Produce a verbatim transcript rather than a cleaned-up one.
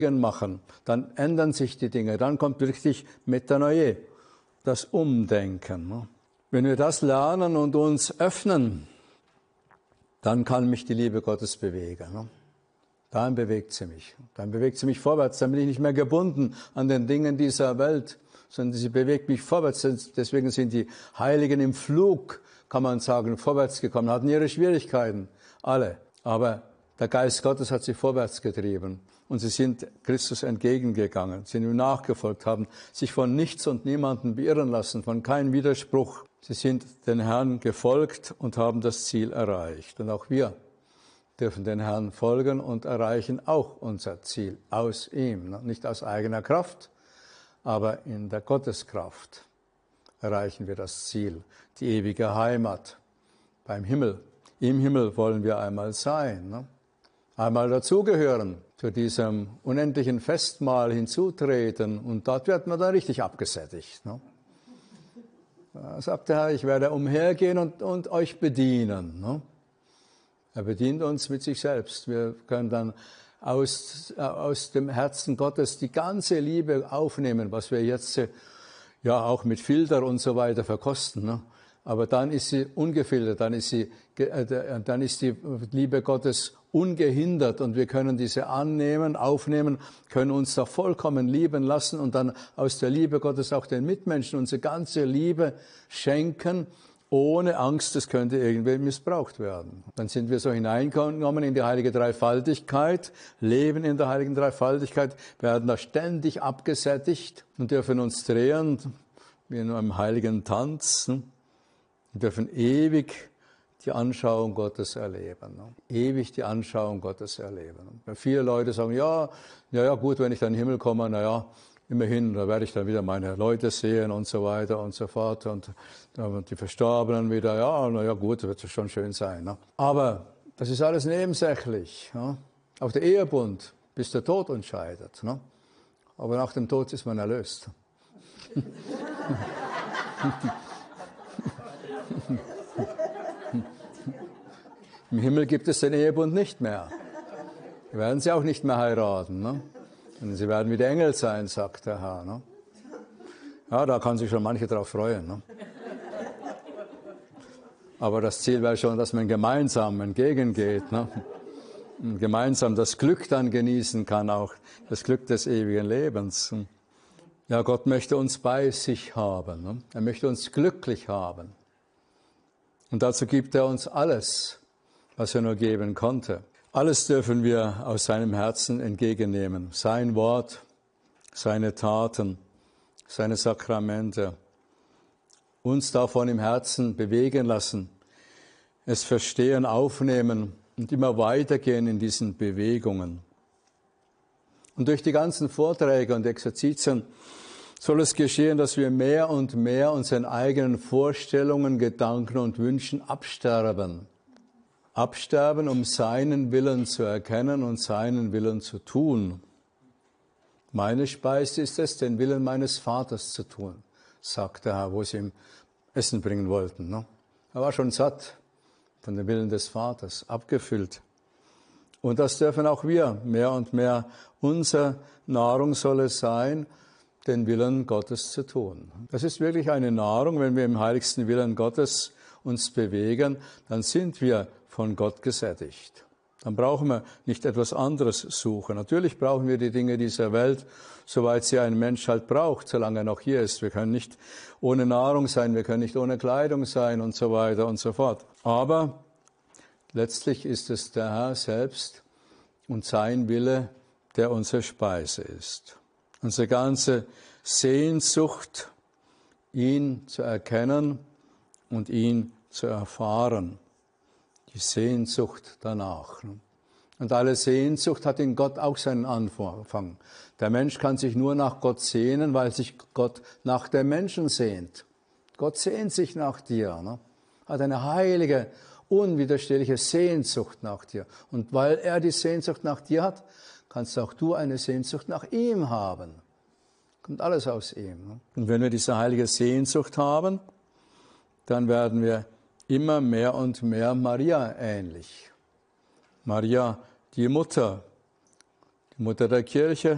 machen, dann ändern sich die Dinge, dann kommt richtig Metanoia, das Umdenken. Wenn wir das lernen und uns öffnen, dann kann mich die Liebe Gottes bewegen. Dann bewegt sie mich. Dann bewegt sie mich vorwärts. Dann bin ich nicht mehr gebunden an den Dingen dieser Welt, sondern sie bewegt mich vorwärts. Deswegen sind die Heiligen im Flug, kann man sagen, vorwärts gekommen, hatten ihre Schwierigkeiten, alle. Aber der Geist Gottes hat sie vorwärts getrieben. Und sie sind Christus entgegengegangen, sind ihm nachgefolgt, haben sich von nichts und niemandem beirren lassen, von keinem Widerspruch. Sie sind den Herrn gefolgt und haben das Ziel erreicht. Und auch wir dürfen den Herrn folgen und erreichen auch unser Ziel aus ihm. Nicht aus eigener Kraft, aber in der Gotteskraft erreichen wir das Ziel, die ewige Heimat beim Himmel. Im Himmel wollen wir einmal sein, einmal dazugehören, zu diesem unendlichen Festmahl hinzutreten und dort wird man dann richtig abgesättigt. Da sagt der Herr, ich werde umhergehen und, und euch bedienen. Er bedient uns mit sich selbst. Wir können dann aus, aus dem Herzen Gottes die ganze Liebe aufnehmen, was wir jetzt ja auch mit Filter und so weiter verkosten. Ne? Aber dann ist sie ungefiltert, dann ist, sie, dann ist die Liebe Gottes ungehindert und wir können diese annehmen, aufnehmen, können uns da vollkommen lieben lassen und dann aus der Liebe Gottes auch den Mitmenschen unsere ganze Liebe schenken, ohne Angst, es könnte irgendwie missbraucht werden. Dann sind wir so hineingenommen in die heilige Dreifaltigkeit, leben in der heiligen Dreifaltigkeit, werden da ständig abgesättigt und dürfen uns drehen, wie in einem heiligen Tanz, und dürfen ewig die Anschauung Gottes erleben. Ewig die Anschauung Gottes erleben. Viele Leute sagen, ja, ja, ja gut, wenn ich dann in den Himmel komme, na ja, immerhin, da werde ich dann wieder meine Leute sehen und so weiter und so fort und, und die Verstorbenen wieder, ja, na ja gut, wird schon schön sein. Ne? Aber das ist alles nebensächlich. Ne? Auch der Ehebund, bis der Tod uns scheidet. Ne? Aber nach dem Tod ist man erlöst. Im Himmel gibt es den Ehebund nicht mehr. Wir werden sie auch nicht mehr heiraten. Ne? Und sie werden wie die Engel sein, sagt der Herr. Ne? Ja, da kann sich schon manche drauf freuen. Ne? Aber das Ziel wäre schon, dass man gemeinsam entgegengeht. Ne? Und gemeinsam das Glück dann genießen kann, auch das Glück des ewigen Lebens. Ja, Gott möchte uns bei sich haben. Ne? Er möchte uns glücklich haben. Und dazu gibt er uns alles, was er nur geben konnte. Alles dürfen wir aus seinem Herzen entgegennehmen. Sein Wort, seine Taten, seine Sakramente. Uns davon im Herzen bewegen lassen, es verstehen, aufnehmen und immer weitergehen in diesen Bewegungen. Und durch die ganzen Vorträge und Exerzitien soll es geschehen, dass wir mehr und mehr unseren eigenen Vorstellungen, Gedanken und Wünschen absterben. Absterben, um seinen Willen zu erkennen und seinen Willen zu tun. Meine Speise ist es, den Willen meines Vaters zu tun, sagt der Herr, wo sie ihm Essen bringen wollten. Ne? Er war schon satt von dem Willen des Vaters, abgefüllt. Und das dürfen auch wir mehr und mehr. Unsere Nahrung soll es sein, den Willen Gottes zu tun. Das ist wirklich eine Nahrung, wenn wir im heiligsten Willen Gottes uns bewegen, dann sind wir von Gott gesättigt. Dann brauchen wir nicht etwas anderes suchen. Natürlich brauchen wir die Dinge dieser Welt, soweit sie ein Mensch halt braucht, solange er noch hier ist. Wir können nicht ohne Nahrung sein, wir können nicht ohne Kleidung sein und so weiter und so fort. Aber letztlich ist es der Herr selbst und sein Wille, der unsere Speise ist. Unsere ganze Sehnsucht, ihn zu erkennen und ihn zu erfahren. Die Sehnsucht danach. Und alle Sehnsucht hat in Gott auch seinen Anfang. Der Mensch kann sich nur nach Gott sehnen, weil sich Gott nach dem Menschen sehnt. Gott sehnt sich nach dir, ne? Hat eine heilige, unwiderstehliche Sehnsucht nach dir. Und weil er die Sehnsucht nach dir hat, kannst auch du eine Sehnsucht nach ihm haben. Kommt alles aus ihm. Ne? Und wenn wir diese heilige Sehnsucht haben, dann werden wir immer mehr und mehr Maria ähnlich. Maria, die Mutter, die Mutter der Kirche,